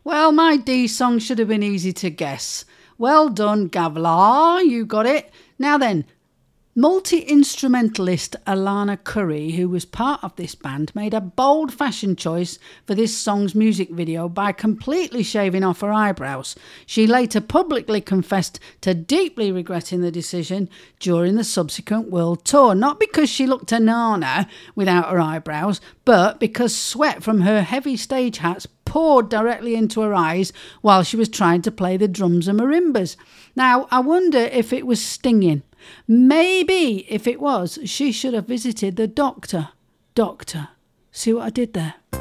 Well, my D song should have been easy to guess. Well done, Gavlar, you got it. Now then, multi-instrumentalist Alana Curry, who was part of this band, made a bold fashion choice for this song's music video by completely shaving off her eyebrows. She later publicly confessed to deeply regretting the decision during the subsequent world tour, not because she looked a nana without her eyebrows, but because sweat from her heavy stage hats poured directly into her eyes while she was trying to play the drums and marimbas. Now, I wonder if it was stinging. Maybe if it was, she should have visited the doctor. See what I did there?